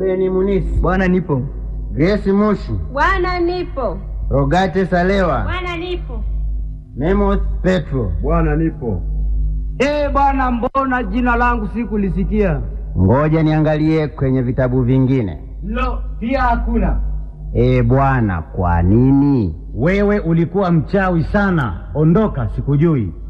Ruben Munisi. Bwana nipo. Grace Mushu. Bwana nipo. Rogate Salewa. Bwana nipo. Memos Petro. Bwana nipo. Bwana, mbona jina langu sikulisikia? Ngoja niangalie kwenye vitabu vingine. Pia hakuna. Bwana, kwa nini? Wewe ulikuwa mchawi sana. Ondoka, sikujui.